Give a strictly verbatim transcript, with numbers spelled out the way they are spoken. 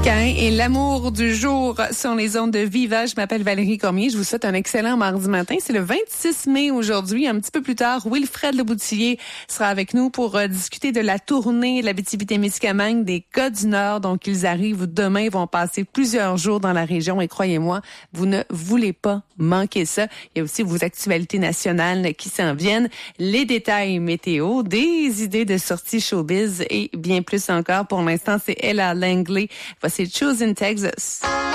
Et l'amour du jour sur les ondes de Viva. Je m'appelle Valérie Cormier. Je vous souhaite un excellent mardi matin. C'est le vingt-six mai aujourd'hui. Un petit peu plus tard, Wilfred Leboutillier sera avec nous pour euh, discuter de la tournée de l'Abitibi-Témiscamingue des gars du Nord. Donc, ils arrivent demain. Ils vont passer plusieurs jours dans la région. Et croyez-moi, vous ne voulez pas manquer ça. Il y a aussi vos actualités nationales qui s'en viennent. Les détails météo, des idées de sorties showbiz et bien plus encore. Pour l'instant, c'est Ella Langley. Voici Choosing Texas.